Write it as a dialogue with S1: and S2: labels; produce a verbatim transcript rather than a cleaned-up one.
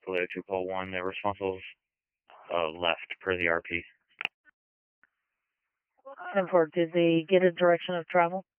S1: Toledo two call one, the responsible uh, left per the R P.
S2: ten four, did they get a direction of travel?